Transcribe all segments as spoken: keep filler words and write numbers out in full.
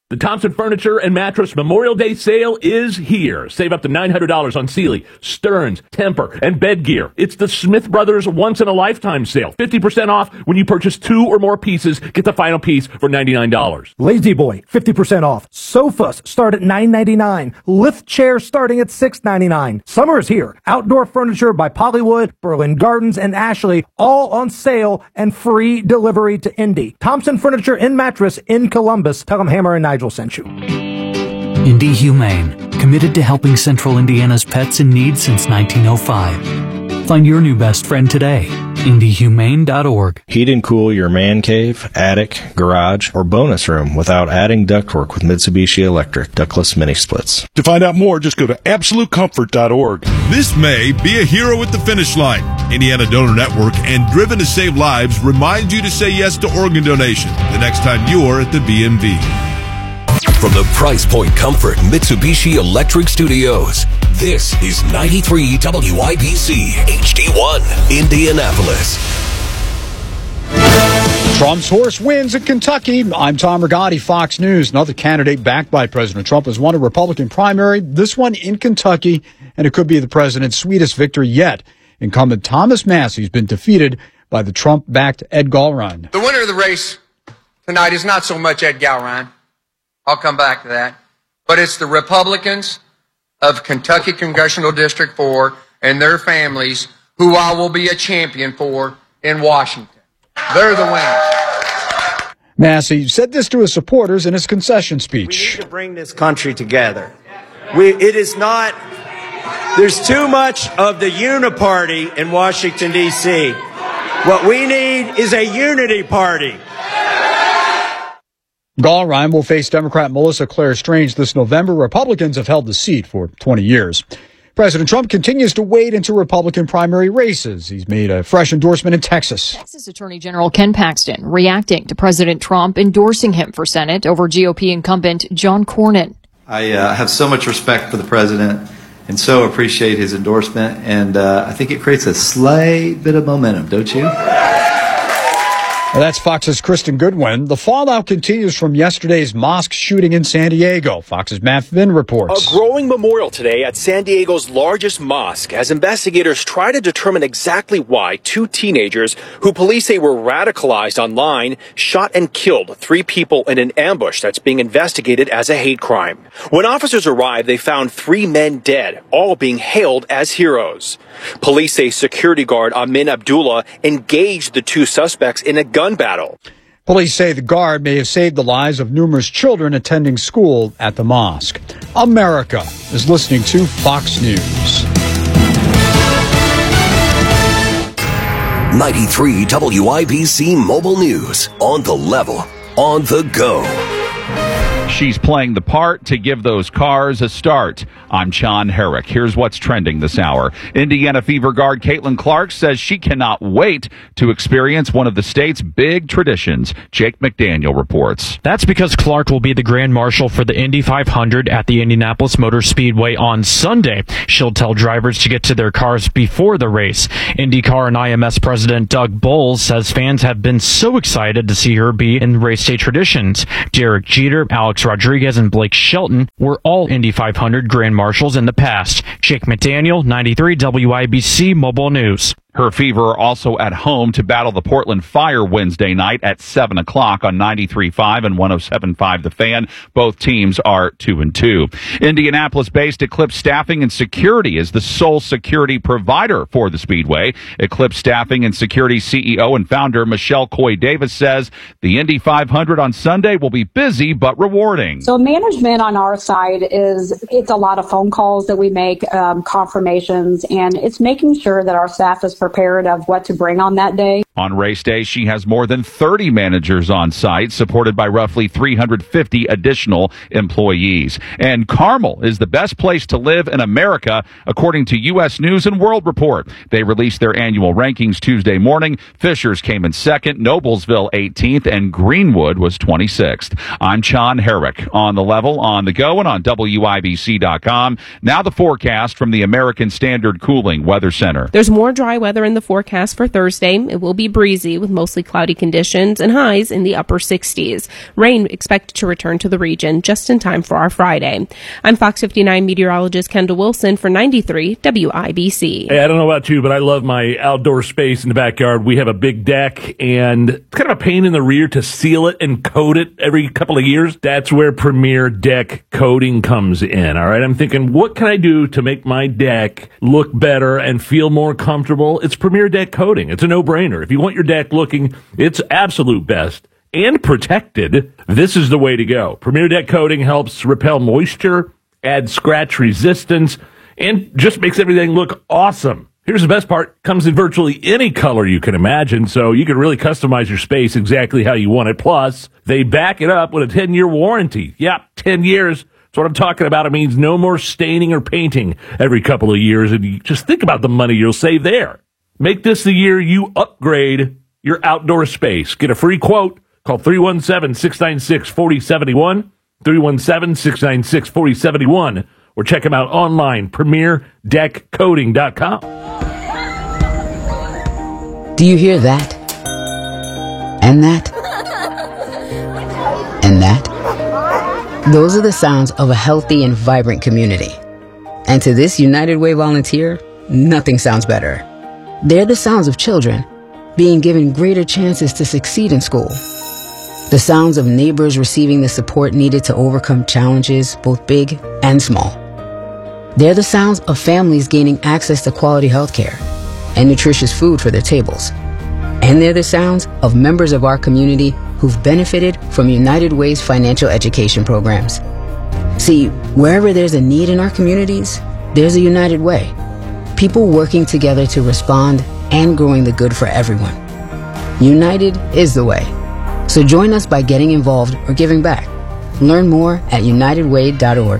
The Thompson Furniture and Mattress Memorial Day sale is here. Save up to nine hundred dollars on Sealy, Stearns, Tempur, and bed gear. It's the Smith Brothers once-in-a-lifetime sale. fifty percent off when you purchase two or more pieces. Get the final piece for ninety-nine dollars. Lazy Boy, fifty percent off. Sofas start at nine ninety-nine. Lift chairs starting at six ninety-nine. Summer is here. Outdoor furniture by Pollywood, Berlin Gardens, and Ashley, all on sale and free delivery to Indy. Thompson Furniture and Mattress in Columbus. Tell them Hammer and Nigel sent you. Indy Humane, committed to helping Central Indiana's pets in need since nineteen oh five. Find your new best friend today. Indy Humane dot org. Heat and cool your man cave, attic, garage, or bonus room without adding ductwork with Mitsubishi Electric ductless mini splits. To find out more, just go to absolute comfort dot org. This May, be a hero at the finish line. Indiana Donor Network and Driven to Save Lives remind you to say yes to organ donation the next time you're at the B M V. From the Price Point Comfort Mitsubishi Electric Studios, this is ninety-three W I B C H D one, Indianapolis. Trump's horse wins in Kentucky. I'm Tom Rigotti, Fox News. Another candidate backed by President Trump has won a Republican primary, this one in Kentucky, and it could be the president's sweetest victory yet. Incumbent Thomas Massey's been defeated by the Trump-backed Ed Gallrein. The winner of the race tonight is not so much Ed Gallrein. I'll come back to that. But it's the Republicans of Kentucky Congressional District four and their families who I will be a champion for in Washington. They're the winners. Massey said this to his supporters in his concession speech. We need to bring this country together. We, it is not, there's too much of the uniparty in Washington, D C What we need is a unity party. Gallrein will face Democrat Melissa Claire Strange this November. Republicans have held the seat for twenty years. President Trump continues to wade into Republican primary races. He's made a fresh endorsement in Texas. Texas Attorney General Ken Paxton reacting to President Trump endorsing him for Senate over G O P incumbent John Cornyn. I uh, have so much respect for the president and so appreciate his endorsement, and uh, I think it creates a slight bit of momentum, don't you? Well, that's Fox's Kristen Goodwin. The fallout continues from yesterday's mosque shooting in San Diego. Fox's Matt Finn reports. A growing memorial today at San Diego's largest mosque as investigators try to determine exactly why two teenagers who police say were radicalized online shot and killed three people in an ambush that's being investigated as a hate crime. When officers arrived, they found three men dead, all being hailed as heroes. Police say security guard Amin Abdullah engaged the two suspects in a gun battle. Police say the guard may have saved the lives of numerous children attending school at the mosque. America is listening to Fox News. ninety-three W I B C Mobile News. On the level, on the go. She's playing the part to give those cars a start. I'm John Herrick. Here's what's trending this hour. Indiana Fever guard Caitlin Clark says she cannot wait to experience one of the state's big traditions. Jake McDaniel reports. That's because Clark will be the Grand Marshal for the Indy five hundred at the Indianapolis Motor Speedway on Sunday. She'll tell drivers to get to their cars before the race. IndyCar and I M S President Doug Bowles says fans have been so excited to see her be in race day traditions. Derek Jeter, Alex Rodriguez, and Blake Shelton were all Indy five hundred Grand Marshals in the past. Jake McDaniel, ninety-three W I B C Mobile News. Her Fever are also at home to battle the Portland Fire Wednesday night at seven o'clock on ninety-three point five and one oh seven point five The Fan. Both teams are two and two. Indianapolis-based Eclipse Staffing and Security is the sole security provider for the Speedway. Eclipse Staffing and Security C E O and founder Michelle Coy Davis says the Indy five hundred on Sunday will be busy but rewarding. So management on our side is, it's a lot of phone calls that we make, um, confirmations, and it's making sure that our staff is prepared of what to bring on that day. On race day, she has more than thirty managers on site, supported by roughly three hundred fifty additional employees. And Carmel is the best place to live in America, according to U S News and World Report. They released their annual rankings Tuesday morning. Fishers came in second, Noblesville eighteenth, and Greenwood was twenty-sixth. I'm John Herrick. On the level, on the go, and on W I B C dot com. Now the forecast from the American Standard Cooling Weather Center. There's more dry weather weather in the forecast for Thursday. It will be breezy with mostly cloudy conditions and highs in the upper sixties. Rain expected to return to the region just in time for our Friday. I'm Fox fifty-nine meteorologist Kendall Wilson for ninety-three W I B C. Hey, I don't know about you, but I love my outdoor space in the backyard. We have a big deck, and it's kind of a pain in the rear to seal it and coat it every couple of years. That's where Premier Deck Coating comes in, all right? I'm thinking, what can I do to make my deck look better and feel more comfortable? It's Premier Deck Coating. It's a no-brainer. If you want your deck looking its absolute best and protected, this is the way to go. Premier Deck Coating helps repel moisture, add scratch resistance, and just makes everything look awesome. Here's the best part. Comes in virtually any color you can imagine, so you can really customize your space exactly how you want it. Plus, they back it up with a ten-year warranty. Yeah, ten years. That's what I'm talking about. It means no more staining or painting every couple of years, and you just think about the money you'll save there. Make this the year you upgrade your outdoor space. Get a free quote. Call three one seven, six nine six, four zero seven one, three one seven, six nine six, four zero seven one, or check them out online, premier deck coating dot com. Do you hear that? And that? And that? Those are the sounds of a healthy and vibrant community. And to this United Way volunteer, nothing sounds better. They're the sounds of children being given greater chances to succeed in school. The sounds of neighbors receiving the support needed to overcome challenges, both big and small. They're the sounds of families gaining access to quality health care and nutritious food for their tables. And they're the sounds of members of our community who've benefited from United Way's financial education programs. See, wherever there's a need in our communities, there's a United Way. People working together to respond and growing the good for everyone. United is the way. So join us by getting involved or giving back. Learn more at united way dot org.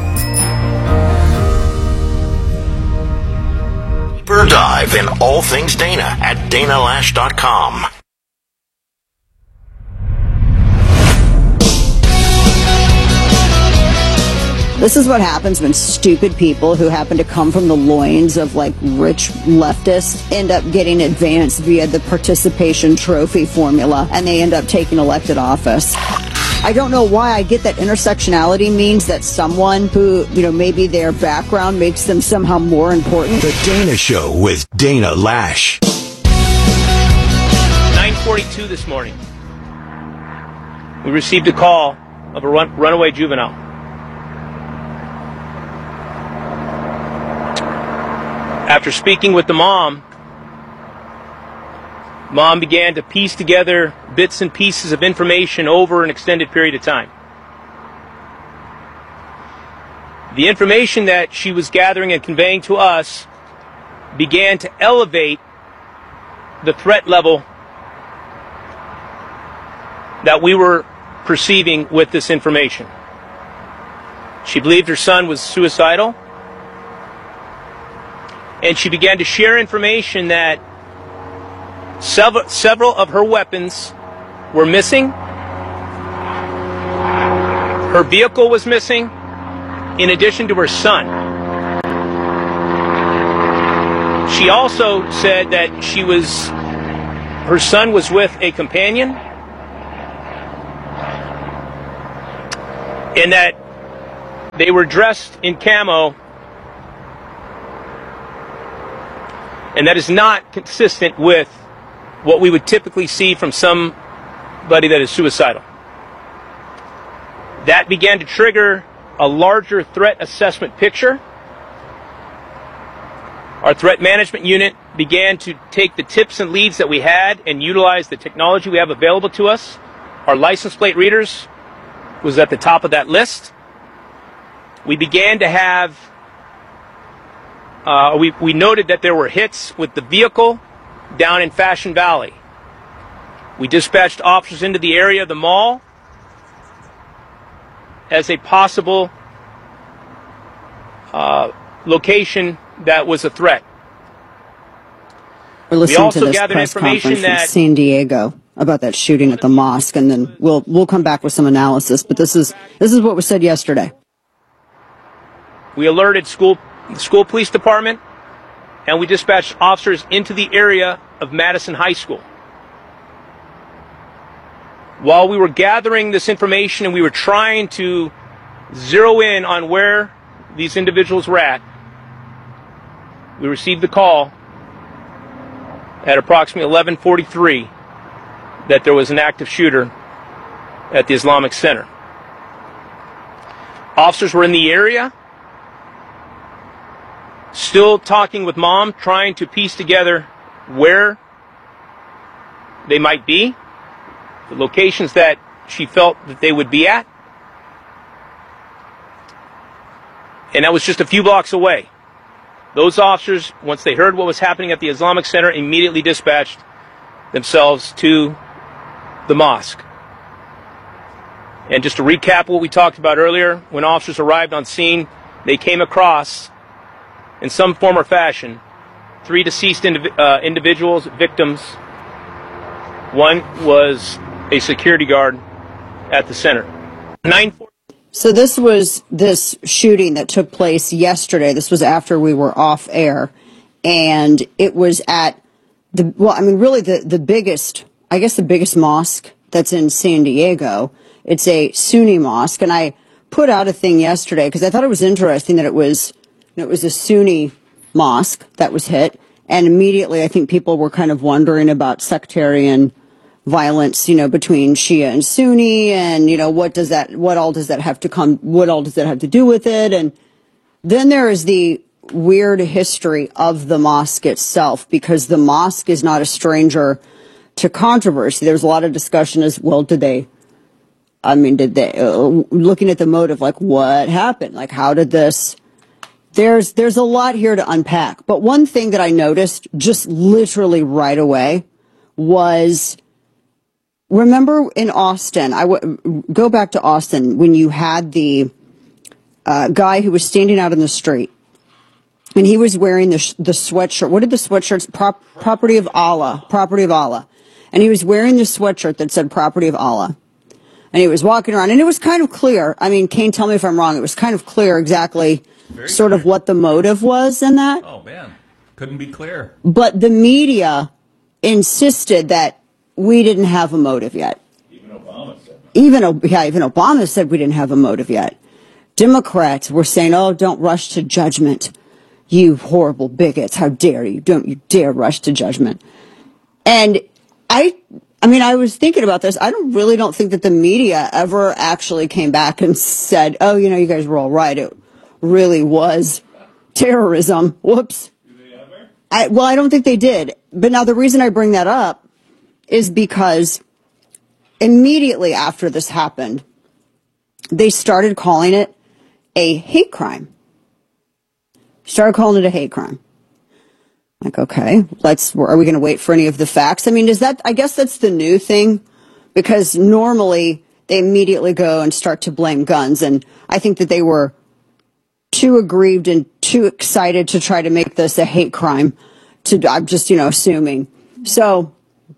Deeper dive in all things Dana at dana lash dot com. This is what happens when stupid people who happen to come from the loins of like rich leftists end up getting advanced via the participation trophy formula, and they end up taking elected office. I don't know why I get that intersectionality means that someone who, you know, maybe their background makes them somehow more important. The Dana Show with Dana Lash. nine forty-two this morning, we received a call of a run- runaway juvenile. After speaking with the mom, mom began to piece together bits and pieces of information over an extended period of time. The information that she was gathering and conveying to us began to elevate the threat level that we were perceiving with this information. She believed her son was suicidal, and she began to share information that several, several of her weapons were missing. Her vehicle was missing, in addition to her son. She also said that she was, her son was with a companion, and that they were dressed in camo. And that is not consistent with what we would typically see from somebody that is suicidal. That began to trigger a larger threat assessment picture. Our threat management unit began to take the tips and leads that we had and utilize the technology we have available to us. Our license plate readers was at the top of that list. We began to have Uh, we, we noted that there were hits with the vehicle down in Fashion Valley. We dispatched officers into the area of the mall as a possible uh, location that was a threat. We're listening we also to this gathered press information conference that from San Diego about that shooting at the mosque, and then we'll we'll come back with some analysis. But this is this is what was said yesterday. We alerted school. The school police department and we dispatched officers into the area of Madison High School. While we were gathering this information and we were trying to zero in on where these individuals were at, we received the call at approximately eleven forty-three that there was an active shooter at the Islamic Center. Officers were in the area, still talking with mom, trying to piece together where they might be, the locations that she felt that they would be at. And that was just a few blocks away. Those officers, once they heard what was happening at the Islamic Center, immediately dispatched themselves to the mosque. And just to recap what we talked about earlier, when officers arrived on scene, they came across, in some form or fashion, three deceased indiv- uh, individuals, victims. One was a security guard at the center. nine forty So this was this shooting that took place yesterday. This was after we were off air. And it was at the, well, I mean, really the, the biggest, I guess the biggest mosque that's in San Diego. It's a Sunni mosque. And I put out a thing yesterday because I thought it was interesting that it was, it was a Sunni mosque that was hit. And immediately I think people were kind of wondering about sectarian violence, you know, between Shia and Sunni, and, you know, what does that, what all does that have to come, what all does that have to do with it? And then there is the weird history of the mosque itself, because the mosque is not a stranger to controversy. There's a lot of discussion as well, did they, I mean, did they, uh, looking at the motive, like what happened? Like how did this, there's, there's a lot here to unpack. But one thing that I noticed just literally right away was, remember in Austin, I w- go back to Austin when you had the uh, guy who was standing out in the street, and he was wearing the sh- the sweatshirt. What did the sweatshirt? Prop- property of Allah. Property of Allah. And he was wearing the sweatshirt that said "Property of Allah," and he was walking around, and it was kind of clear. I mean, Kane, tell me if I'm wrong. It was kind of clear exactly Very sort clear. of what the motive was in that. Oh man, couldn't be clearer. But the media insisted that we didn't have a motive yet. Even Obama said that. Even, yeah, even Obama said we didn't have a motive yet. Democrats were saying, oh, don't rush to judgment. You horrible bigots. How dare you? Don't you dare rush to judgment. And I, I mean, I was thinking about this. I don't really don't think that the media ever actually came back and said, oh, you know, you guys were all right. It really was terrorism. Whoops. I, well, I don't think they did. But now the reason I bring that up is because immediately after this happened, they started calling it a hate crime. Started calling it a hate crime. Like, okay, let's, are we going to wait for any of the facts? I mean, is that, I guess that's the new thing, because normally they immediately go and start to blame guns. And I think that they were too aggrieved and too excited to try to make this a hate crime. To, I'm just, you know, assuming. So,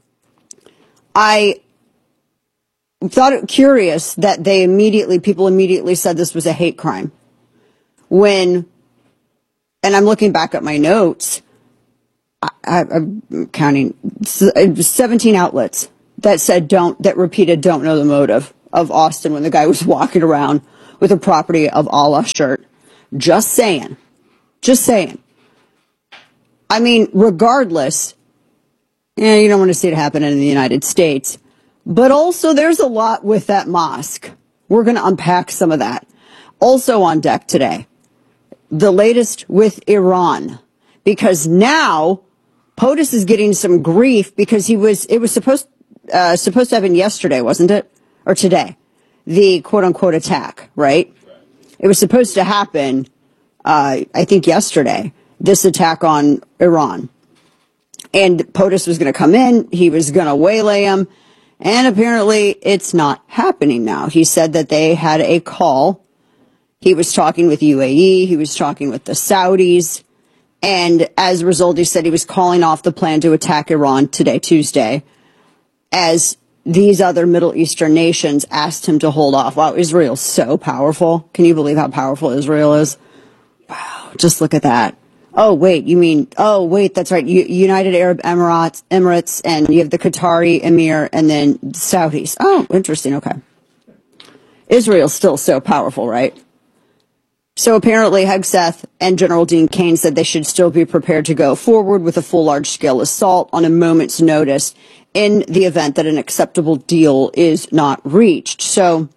I thought it curious that they immediately, people immediately said this was a hate crime. When, and I'm looking back at my notes, I, I, I'm counting seventeen outlets that said don't, that repeated don't know the motive of Austin when the guy was walking around with a Property of Allah shirt. Just saying. Just saying. I mean, regardless, yeah, you don't want to see it happen in the United States. But also, there's a lot with that mosque. We're going to unpack some of that. Also on deck today, the latest with Iran. Because now, POTUS is getting some grief because he was, it was supposed, uh, supposed to happen yesterday, wasn't it? Or today. The quote-unquote attack, right? It was supposed to happen, uh, I think yesterday, this attack on Iran. And POTUS was going to come in, he was going to waylay him, and apparently it's not happening now. He said that they had a call. He was talking with U A E, he was talking with the Saudis, and as a result, he said he was calling off the plan to attack Iran today, Tuesday, as these other Middle Eastern nations asked him to hold off. Wow, Israel's so powerful. Can you believe how powerful Israel is? Wow, just look at that. Oh, wait, you mean, oh, wait, that's right. U- United Arab Emirates, Emirates, and you have the Qatari Emir, and then the Saudis. Oh, interesting. Okay. Israel's still so powerful, right? So apparently Hegseth and General Dean Cain said they should still be prepared to go forward with a full large-scale assault on a moment's notice in the event that an acceptable deal is not reached. So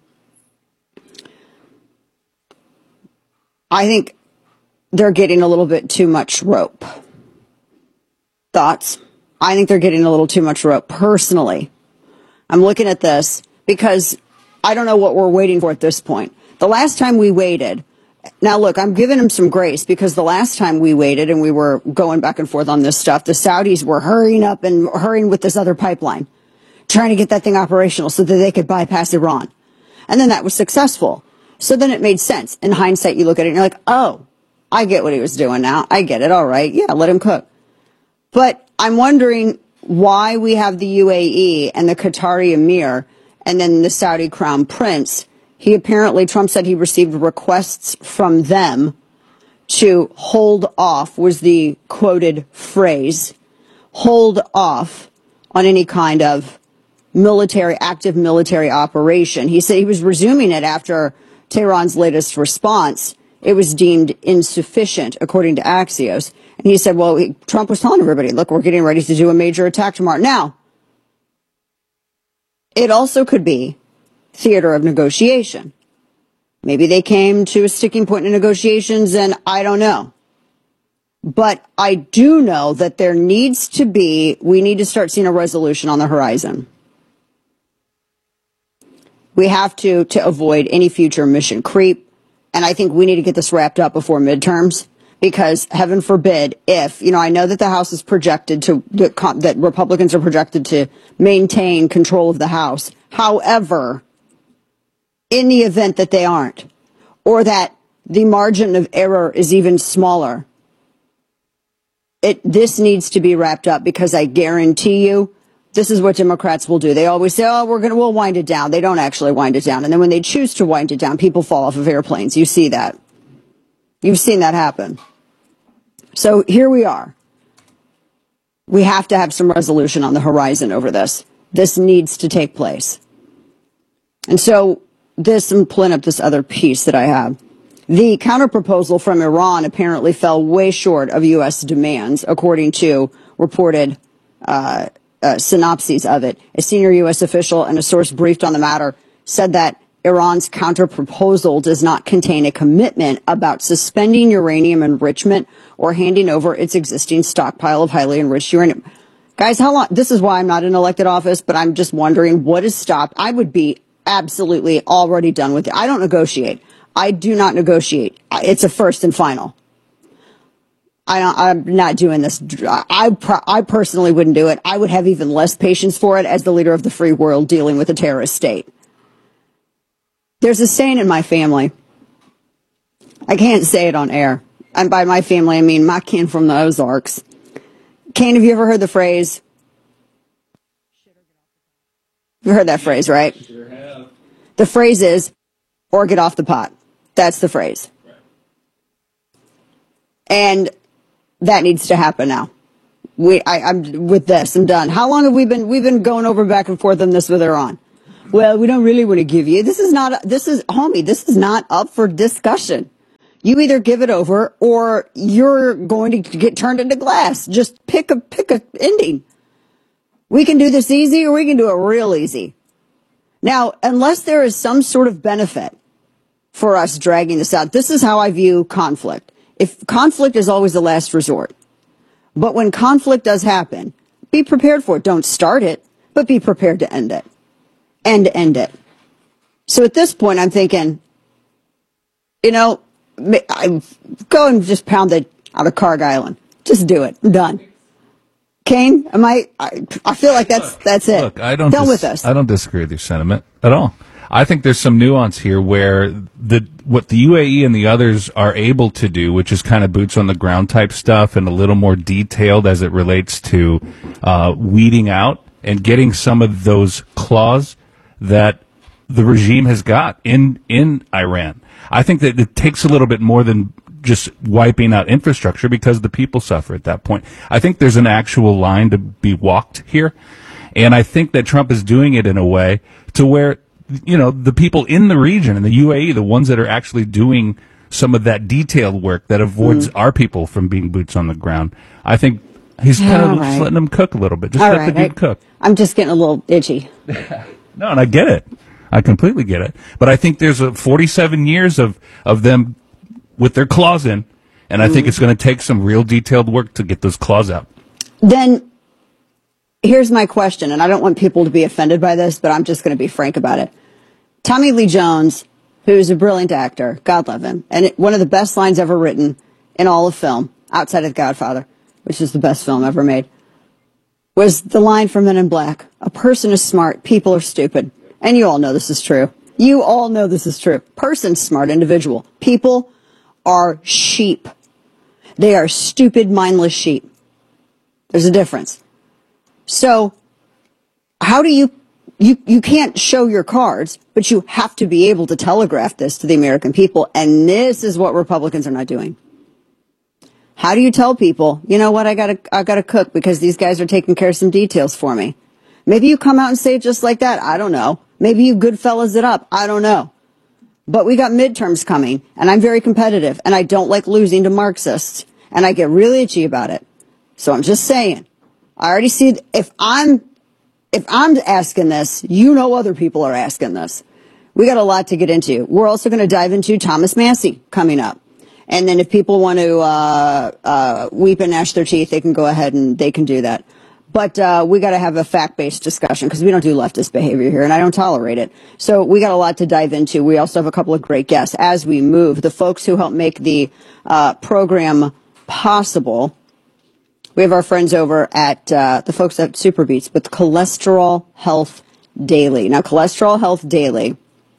I think they're getting a little bit too much rope. Thoughts? I think they're getting a little too much rope. Personally, I'm looking at this because I don't know what we're waiting for at this point. The last time we waited, now look, I'm giving them some grace because the last time we waited and we were going back and forth on this stuff, the Saudis were hurrying up and hurrying with this other pipeline, trying to get that thing operational so that they could bypass Iran. And then that was successful. So then it made sense. In hindsight, you look at it and you're like, oh, I get what he was doing now. I get it. All right. Yeah, let him cook. But I'm wondering why we have the U A E and the Qatari Emir and then the Saudi Crown Prince. He apparently, Trump said he received requests from them to hold off, was the quoted phrase, hold off on any kind of military, active military operation. He said he was resuming it after Tehran's latest response. It was deemed insufficient, according to Axios. And he said, well, he, Trump was telling everybody, look, we're getting ready to do a major attack tomorrow. Now, it also could be theater of negotiation. Maybe they came to a sticking point in negotiations, and I don't know. But I do know that there needs to be, we need to start seeing a resolution on the horizon. We have to, to avoid any future mission creep. And I think we need to get this wrapped up before midterms, because heaven forbid if, you know, I know that the House is projected to, that Republicans are projected to maintain control of the House. However, in the event that they aren't, or that the margin of error is even smaller, it, this needs to be wrapped up, because I guarantee you, this is what Democrats will do. They always say, oh, we're going to, we'll wind it down. They don't actually wind it down. And then when they choose to wind it down, people fall off of airplanes. You see that. You've seen that happen. So here we are. We have to have some resolution on the horizon over this. This needs to take place. And so this, I'm pulling up this other piece that I have. The counterproposal from Iran apparently fell way short of U S demands, according to reported uh Uh, synopses of it. A senior U S official and a source briefed on the matter said that Iran's counterproposal does not contain a commitment about suspending uranium enrichment or handing over its existing stockpile of highly enriched uranium. Guys, how long? This is why I'm not in elected office, but I'm just wondering what is stopped. I would be absolutely already done with it. I don't negotiate. I do not negotiate. It's a first and final. I, I'm not doing this. I, I personally wouldn't do it. I would have even less patience for it as the leader of the free world dealing with a terrorist state. There's a saying in my family. I can't say it on air. And by my family, I mean my kin from the Ozarks. Kane, have you ever heard the phrase? You've heard that phrase, right? Sure have. The phrase is, or get off the pot. That's the phrase. Right. And that needs to happen now. We, I, I'm with this. I'm done. How long have we been? We've been going over back and forth on this with Iran. Well, we don't really want to give you. This is not. This is, homie. This is not up for discussion. You either give it over or you're going to get turned into glass. Just pick a pick a ending. We can do this easy, or we can do it real easy. Now, unless there is some sort of benefit for us dragging this out, this is how I view conflict. If conflict is always the last resort, but when conflict does happen, be prepared for it. Don't start it, but be prepared to end it. And end it. So at this point, I'm thinking, you know, I go and just pound it out of Carg Island. Just do it. I'm done. Kane, am I, I? I feel like that's that's it. Look, I don't done dis- with us. I don't disagree with your sentiment at all. I think there's some nuance here where the what the U A E and the others are able to do, which is kind of boots on the ground type stuff and a little more detailed as it relates to uh, weeding out and getting some of those claws that the regime has got in in Iran. I think that it takes a little bit more than just wiping out infrastructure because the people suffer at that point. I think there's an actual line to be walked here. And I think that Trump is doing it in a way to where, you know, the people in the region, in the U A E, the ones that are actually doing some of that detailed work that avoids mm. our people from being boots on the ground. I think he's kind of right. just letting them cook a little bit. Just All let right. the dude I, cook. I'm just getting a little itchy. No, and I get it. I completely get it. But I think there's a forty-seven years of, of them with their claws in, and I mm. think it's going to take some real detailed work to get those claws out. Then here's my question, and I don't want people to be offended by this, but I'm just going to be frank about it. Tommy Lee Jones, who's a brilliant actor, God love him, and it, one of the best lines ever written in all of film, outside of Godfather, which is the best film ever made, was the line from Men in Black. A person is smart, people are stupid. And you all know this is true. You all know this is true. Person, smart individual. People are sheep. They are stupid, mindless sheep. There's a difference. So, how do you, you, you can't show your cards, but you have to be able to telegraph this to the American people, and this is what Republicans are not doing. How do you tell people, you know what, I gotta, I gotta cook because these guys are taking care of some details for me? Maybe you come out and say it just like that. I don't know. Maybe you Goodfellas it up. I don't know. But we got midterms coming, and I'm very competitive, and I don't like losing to Marxists, and I get really itchy about it. So I'm just saying, I already see, if I'm, if I'm asking this, you know other people are asking this. We got a lot to get into. We're also going to dive into Thomas Massie coming up. And then if people want to uh, uh, weep and gnash their teeth, they can go ahead and they can do that. But uh, we got to have a fact-based discussion because we don't do leftist behavior here, and I don't tolerate it. So we got a lot to dive into. We also have a couple of great guests as we move. The folks who help make the uh, program possible. We have our friends over at uh, the folks at Superbeats with Cholesterol Health Daily. Now, Cholesterol Health Daily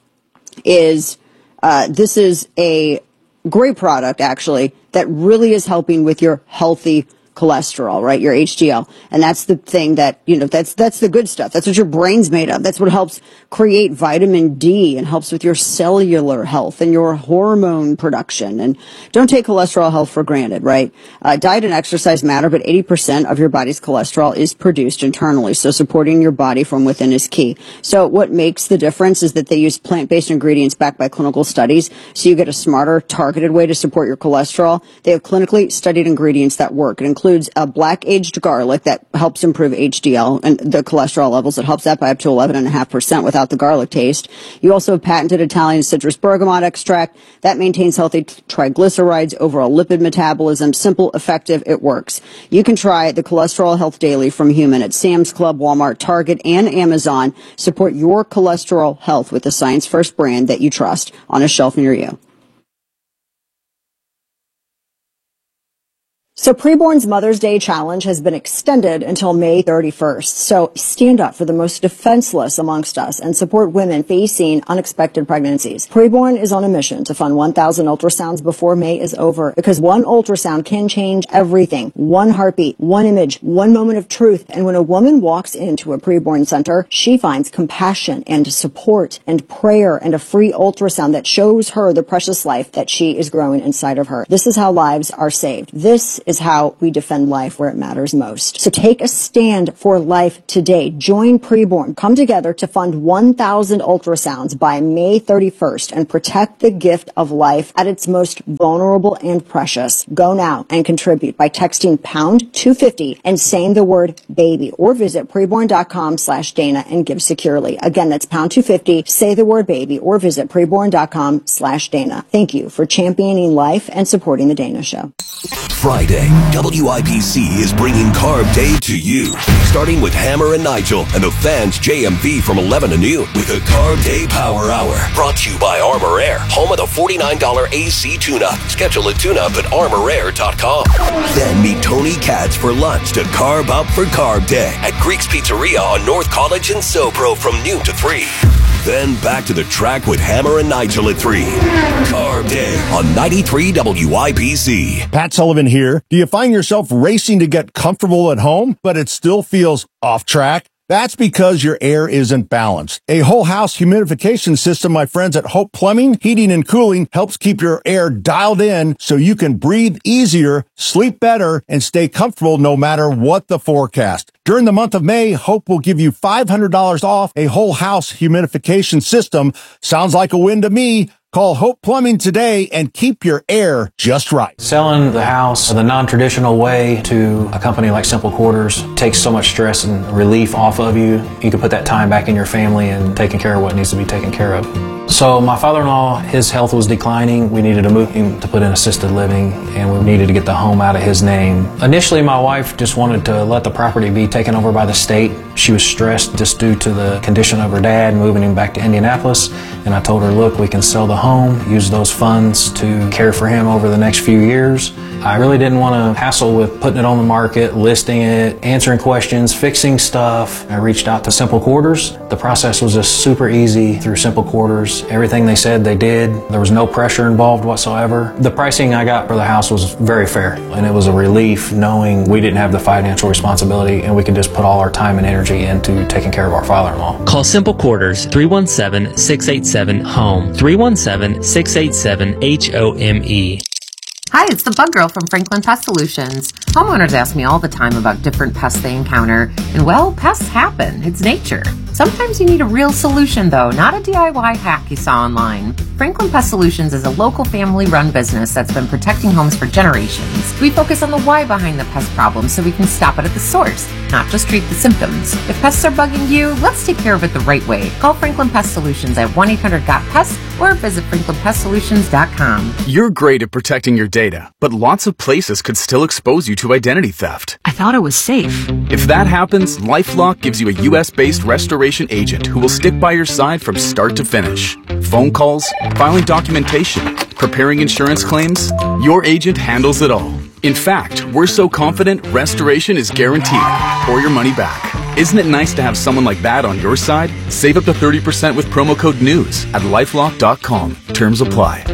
is uh, this is a great product, actually, that really is helping with your healthy cholesterol, right? Your H D L. And that's the thing that, you know, that's, that's the good stuff. That's what your brain's made of. That's what helps create vitamin D and helps with your cellular health and your hormone production. And don't take cholesterol health for granted, right? Uh, diet and exercise matter, but eighty percent of your body's cholesterol is produced internally. So supporting your body from within is key. So what makes the difference is that they use plant-based ingredients backed by clinical studies. So you get a smarter, targeted way to support your cholesterol. They have clinically studied ingredients that work. It includes a black aged garlic that helps improve H D L and the cholesterol levels. It helps that by up to eleven point five percent without the garlic taste. You also have patented Italian citrus bergamot extract that maintains healthy triglycerides, overall lipid metabolism. Simple, effective, it works. You can try the Cholesterol Health Daily from Human at Sam's Club, Walmart, Target, and Amazon. Support your cholesterol health with the Science First brand that you trust on a shelf near you. So Preborn's Mother's Day Challenge has been extended until May thirty-first. So stand up for the most defenseless amongst us and support women facing unexpected pregnancies. Preborn is on a mission to fund one thousand ultrasounds before May is over because one ultrasound can change everything. One heartbeat, one image, one moment of truth. And when a woman walks into a Preborn center, she finds compassion and support and prayer and a free ultrasound that shows her the precious life that she is growing inside of her. This is how lives are saved. This is how we defend life where it matters most. So take a stand for life today. Join Preborn. Come together to fund one thousand ultrasounds by May thirty-first and protect the gift of life at its most vulnerable and precious. Go now and contribute by texting pound two fifty and saying the word baby, or visit preborn.com slash Dana and give securely. Again, that's pound two fifty, say the word baby, or visit preborn.com slash Dana. Thank you for championing life and supporting the Dana Show. Friday, W I B C is bringing Carb Day to you. Starting with Hammer and Nigel and the fans J M V from eleven to noon with a Carb Day Power Hour. Brought to you by Armor Air, home of the forty-nine dollars A C tune-up. Schedule a tune-up at armor air dot com. Then meet Tony Katz for lunch to carb up for Carb Day at Greek's Pizzeria on North College and Sopro from noon to three. Then back to the track with Hammer and Nigel at three. Carb Day on ninety-three W I B C. Pat Sullivan here. Do you find yourself racing to get comfortable at home, but it still feels off track? That's because your air isn't balanced. A whole house humidification system, my friends at Hope Plumbing, Heating and Cooling, helps keep your air dialed in so you can breathe easier, sleep better, and stay comfortable no matter what the forecast. During the month of May, Hope will give you five hundred dollars off a whole house humidification system. Sounds like a win to me. Call Hope Plumbing today and keep your air just right. Selling the house the non-traditional way to a company like Simple Quarters takes so much stress and relief off of you. You can put that time back in your family and taking care of what needs to be taken care of. So my father-in-law, his health was declining. We needed to move him to put in assisted living, and we needed to get the home out of his name. Initially, my wife just wanted to let the property be taken over by the state. She was stressed just due to the condition of her dad, moving him back to Indianapolis. And I told her, look, we can sell the home, use those funds to care for him over the next few years. I really didn't want to hassle with putting it on the market, listing it, answering questions, fixing stuff. I reached out to Simple Quarters. The process was just super easy through Simple Quarters. Everything they said they did. There was no pressure involved whatsoever. The pricing I got for the house was very fair, and it was a relief knowing we didn't have the financial responsibility and we could just put all our time and energy into taking care of our father-in-law. Call Simple Quarters, three one seven, six eight seven, HOME, three one seven, six eight seven, H O M E. Hi, it's the Bug Girl from Franklin Pest Solutions. Homeowners ask me all the time about different pests they encounter, and well, pests happen. It's nature. Sometimes you need a real solution, though, not a D I Y hack you saw online. Franklin Pest Solutions is a local family-run business that's been protecting homes for generations. We focus on the why behind the pest problem so we can stop it at the source, not just treat the symptoms. If pests are bugging you, let's take care of it the right way. Call Franklin Pest Solutions at one eight hundred got pest or visit franklin pest solutions dot com. You're great at protecting your data, but lots of places could still expose you to identity theft. I thought it was safe. If that happens, LifeLock gives you a U S based restoration agent who will stick by your side from start to finish. Phone calls, filing documentation, preparing insurance claims, your agent handles it all. In fact, we're so confident restoration is guaranteed or your money back. Isn't it nice to have someone like that on your side? Save up to thirty percent with promo code NEWS at lifelock dot com. Terms apply.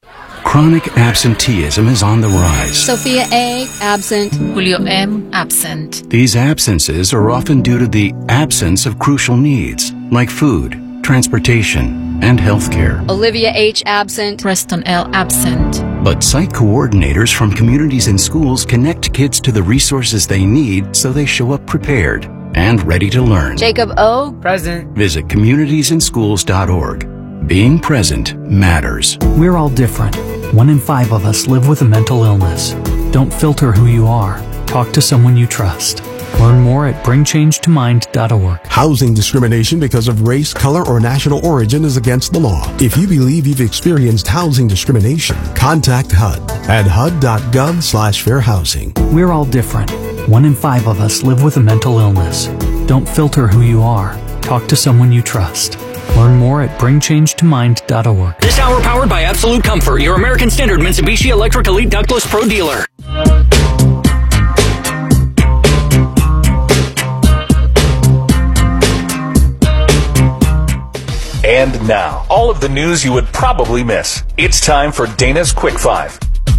Chronic absenteeism is on the rise. Sophia A. absent. Julio M. absent. These absences are often due to the absence of crucial needs like food, transportation, and healthcare. Olivia H. absent. Preston L. absent. But site coordinators from communities and schools connect kids to the resources they need so they show up prepared and ready to learn. Jacob O. present. Visit communities and schools dot org. Being present matters. We're all different. One in five of us live with a mental illness. Don't filter who you are. Talk to someone you trust. Learn more at bring change to mind dot org. Housing discrimination because of race, color, or national origin is against the law. If you believe you've experienced housing discrimination, contact H U D at H U D dot gov slash fair housing. We're all different. One in five of us live with a mental illness. Don't filter who you are. Talk to someone you trust. Learn more at bring change to mind dot org. This hour powered by Absolute Comfort, your American Standard Mitsubishi Electric Elite Ductless Pro dealer. And now, all of the news you would probably miss. It's time for Dana's Quick Five.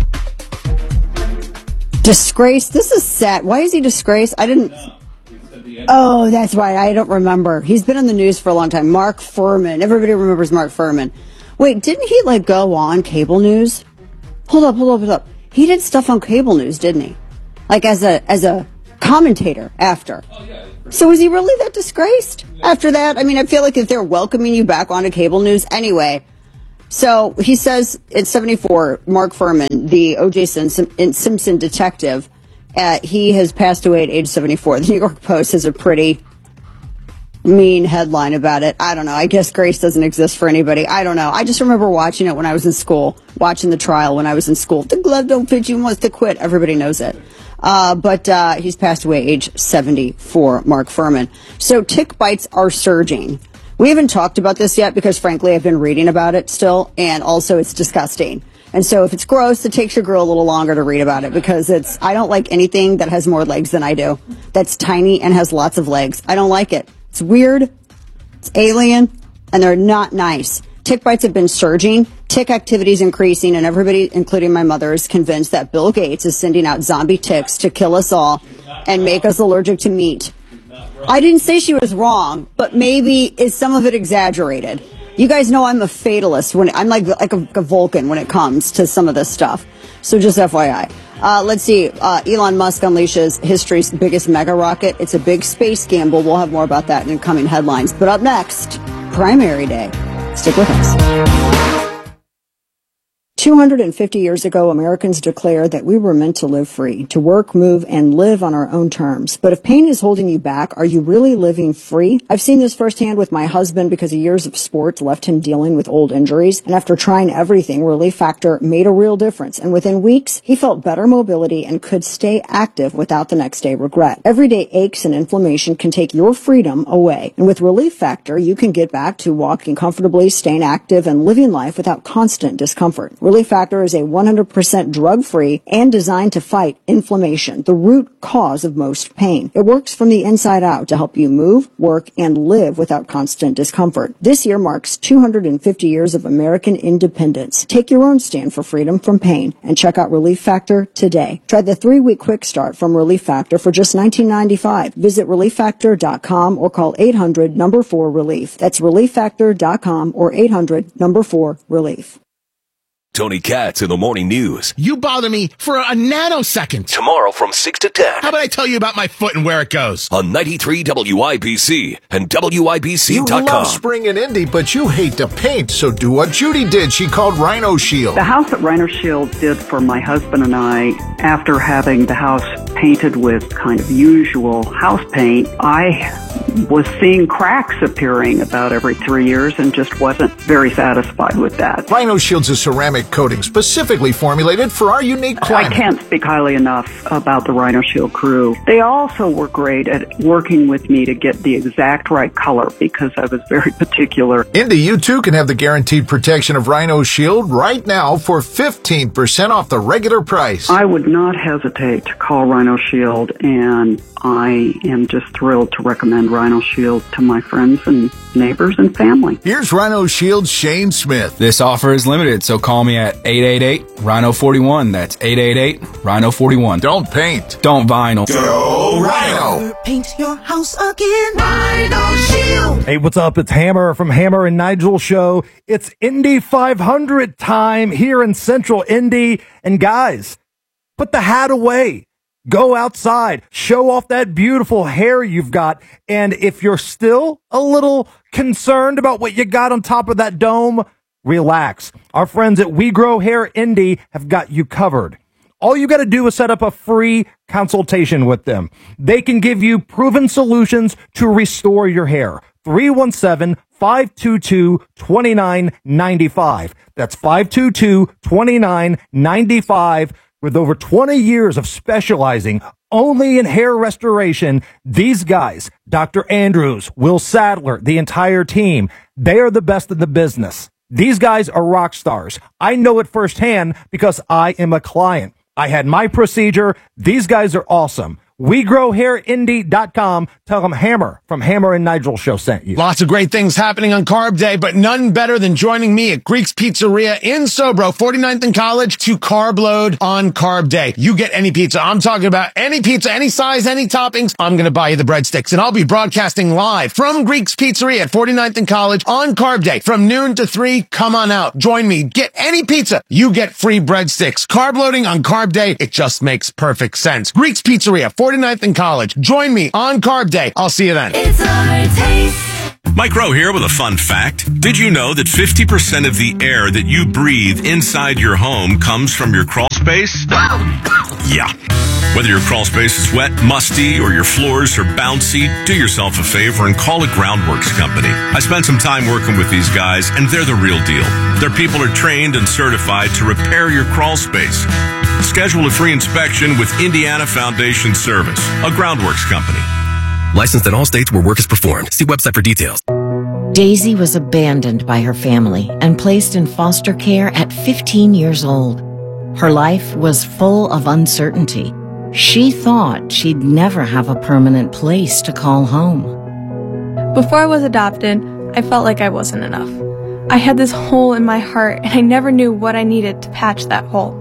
Disgrace. This is sad. Why is he disgraced? I didn't... Oh, that's right. I don't remember. He's been in the news for a long time. Mark Furman. Everybody remembers Mark Furman. Wait, didn't he, like, go on cable news? Hold up, hold up, hold up. He did stuff on cable news, didn't he? Like, as a as a commentator after. So is he really that disgraced after that? I mean, I feel like if they're welcoming you back onto cable news anyway. So he says at seventy-four, Mark Furman, the O J Simpson, Simpson detective, uh, he has passed away at age seventy-four. The New York Post has a pretty mean headline about it. I don't know. I guess grace doesn't exist for anybody. I don't know. I just remember watching it when I was in school, watching the trial when I was in school. The glove don't fit you, wants to quit. Everybody knows it. Uh, but uh, he's passed away age seventy-four, Mark Furman. So tick bites are surging. We haven't talked about this yet because, frankly, I've been reading about it still, and also it's disgusting. And so if it's gross, it takes your girl a little longer to read about it because it's, I don't like anything that has more legs than I do. That's tiny and has lots of legs. I don't like it. It's weird, it's alien, and they're not nice. Tick bites have been surging, tick activity is increasing, and everybody, including my mother, is convinced that Bill Gates is sending out zombie ticks to kill us all and make us allergic to meat. I didn't say she was wrong, but maybe is some of it exaggerated? You guys know I'm a fatalist. When I'm like like a, a Vulcan when it comes to some of this stuff. So just F Y I. Uh, let's see. Uh, Elon Musk unleashes history's biggest mega rocket. It's a big space gamble. We'll have more about that in incoming headlines. But up next, primary day. Stick with us. two hundred fifty years ago, Americans declared that we were meant to live free, to work, move, and live on our own terms. But if pain is holding you back, are you really living free? I've seen this firsthand with my husband because years of sports left him dealing with old injuries. And after trying everything, Relief Factor made a real difference. And within weeks, he felt better mobility and could stay active without the next day regret. Everyday aches and inflammation can take your freedom away. And with Relief Factor, you can get back to walking comfortably, staying active, and living life without constant discomfort. Relief Factor is a one hundred percent drug-free and designed to fight inflammation, the root cause of most pain. It works from the inside out to help you move, work, and live without constant discomfort. This year marks two hundred fifty years of American independence. Take your own stand for freedom from pain and check out Relief Factor today. Try the three-week quick start from Relief Factor for just nineteen ninety-five dollars. Visit relief factor dot com or call eight hundred number four relief. That's relief factor dot com or eight hundred number four relief. Tony Katz in the Morning News. You bother me for a nanosecond. Tomorrow from six to ten. How about I tell you about my foot and where it goes? On ninety-three W I B C and W I B C dot com. You love spring and Indy, but you hate to paint, so do what Judy did. She called Rhino Shield. The house that Rhino Shield did for my husband and I, after having the house painted with kind of usual house paint, I was seeing cracks appearing about every three years and just wasn't very satisfied with that. Rhino Shield's a ceramic coating specifically formulated for our unique climate. I can't speak highly enough about the Rhino Shield crew. They also were great at working with me to get the exact right color because I was very particular. Indy, you too can have the guaranteed protection of Rhino Shield right now for fifteen percent off the regular price. I would not hesitate to call Rhino Shield, and I am just thrilled to recommend Rhino Shield to my friends and neighbors and family. Here's Rhino Shield's Shane Smith. This offer is limited, so call me at eight eight eight Rhino forty-one. That's eight eight eight Rhino forty-one. Don't paint. Don't vinyl. Go Rhino. Paint your house again. Rhino Shield. Hey, what's up? It's Hammer from Hammer and Nigel Show. It's Indy five hundred time here in Central Indy. And guys, put the hat away. Go outside, show off that beautiful hair you've got. And if you're still a little concerned about what you got on top of that dome, relax. Our friends at We Grow Hair Indy have got you covered. All you got to do is set up a free consultation with them. They can give you proven solutions to restore your hair. three one seven, five two two, two nine nine five. That's five two two, two nine nine five. With over twenty years of specializing only in hair restoration, these guys, Doctor Andrews, Will Sadler, the entire team, they are the best in the business. These guys are rock stars. I know it firsthand because I am a client. I had my procedure. These guys are awesome. we grow hair indy dot com. Tell them Hammer from Hammer and Nigel Show sent you. Lots of great things happening on Carb Day, but none better than joining me at Greek's Pizzeria in Sobro, forty-ninth and College, to carb load on Carb Day. You get any pizza. I'm talking about any pizza, any size, any toppings. I'm going to buy you the breadsticks, and I'll be broadcasting live from Greek's Pizzeria at forty-ninth and College on Carb Day from noon to three. Come on out. Join me. Get any pizza. You get free breadsticks. Carb loading on Carb Day. It just makes perfect sense. Greek's Pizzeria, forty-ninth and College. Join me on Carb Day. I'll see you then. It's our taste. Mike Rowe here with a fun fact. Did you know that fifty percent of the air that you breathe inside your home comes from your crawl space? Yeah. Whether your crawl space is wet, musty, or your floors are bouncy, do yourself a favor and call a Groundworks company. I spent some time working with these guys, and they're the real deal. Their people are trained and certified to repair your crawl space. Schedule a free inspection with Indiana Foundation Service, a Groundworks company. Licensed in all states where work is performed. See website for details. Daisy was abandoned by her family and placed in foster care at fifteen years old. Her life was full of uncertainty. She thought she'd never have a permanent place to call home. Before I was adopted, I felt like I wasn't enough. I had this hole in my heart, and I never knew what I needed to patch that hole.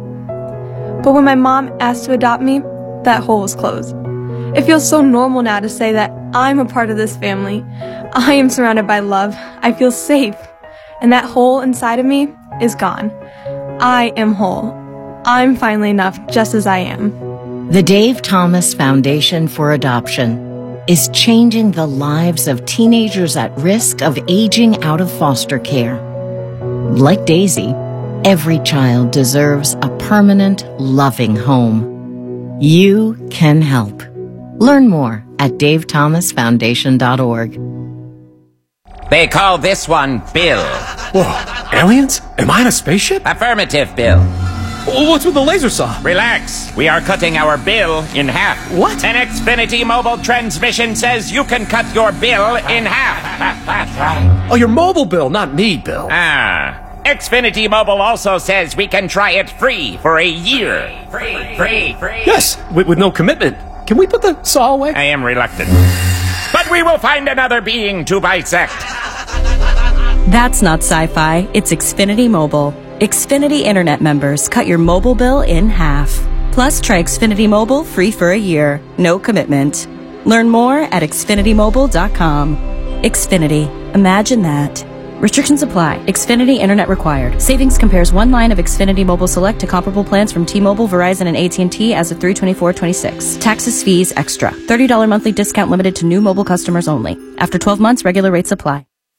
But when my mom asked to adopt me, that hole was closed. It feels so normal now to say that I'm a part of this family. I am surrounded by love. I feel safe. And that hole inside of me is gone. I am whole. I'm finally enough just as I am. The Dave Thomas Foundation for Adoption is changing the lives of teenagers at risk of aging out of foster care. Like Daisy, every child deserves a permanent, loving home. You can help. Learn more at dave thomas foundation dot org. They call this one Bill. Whoa, aliens? Am I in a spaceship? Affirmative, Bill. What's with the laser saw? Relax. We are cutting our bill in half. What? An Xfinity mobile transmission says you can cut your bill in half. Oh, your mobile bill, not me, Bill. Ah. Xfinity Mobile also says we can try it free for a year. Free, free, free. Yes, with, with no commitment. Can we put the saw away? I am reluctant. But we will find another being to bisect. That's not sci-fi. It's Xfinity Mobile. Xfinity Internet members cut your mobile bill in half. Plus, try Xfinity Mobile free for a year. No commitment. Learn more at xfinity mobile dot com. Xfinity. Imagine that. Restrictions apply. Xfinity Internet required. Savings compares one line of Xfinity Mobile Select to comparable plans from T-Mobile, Verizon, and A T and T as of three twenty-four twenty-six. Taxes, fees, extra. thirty dollars monthly discount limited to new mobile customers only. After twelve months, regular rates apply.